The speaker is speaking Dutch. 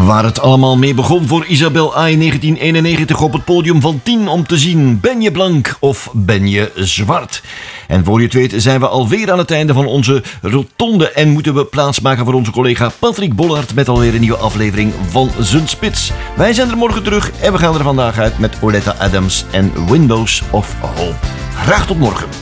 Waar het allemaal mee begon voor Isabel A in 1991 op het podium van 10 om te zien: ben je blank of ben je zwart? En voor je het weet zijn we alweer aan het einde van onze rotonde en moeten we plaatsmaken voor onze collega Patrick Bollaert met alweer een nieuwe aflevering van Zijn Spits. Wij zijn er morgen terug en we gaan er vandaag uit met Oleta Adams en Windows of Hope. Graag tot morgen.